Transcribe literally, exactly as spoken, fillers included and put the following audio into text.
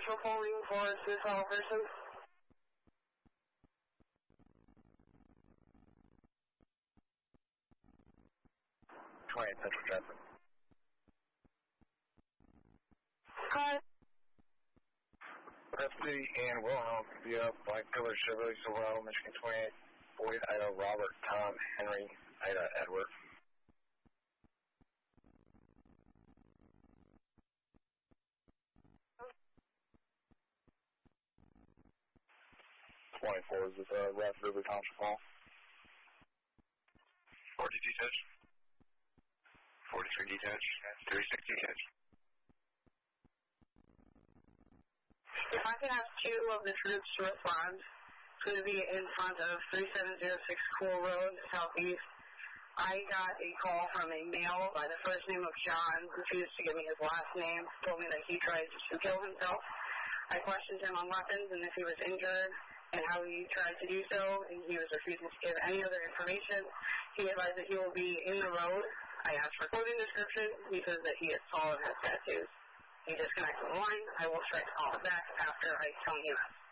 Central polling for a suicidal person. twenty-eight Central traffic. Hi. F C and Wilhelm, be up by Pillar Chevrolet Silverado, Michigan twenty-eight, Boyd, Ida, Robert, Tom, Henry, Ida, Edward. twenty-four, is this uh, Rapid River Township Hall? forty detach. forty-three detach. thirty-six detach. If I could have two of the troops to respond, it's going to be in front of three seven zero six Cool Road, Southeast. I got a call from a male by the first name of John, refused to give me his last name, told me that he tried to kill himself. I questioned him on weapons and if he was injured and how he tried to do so, and he was refusing to give any other information. He advised that he will be in the road. I asked for clothing description. He says that he is tall and has tattoos. He disconnected the line. I will try to call him back after I tell him that.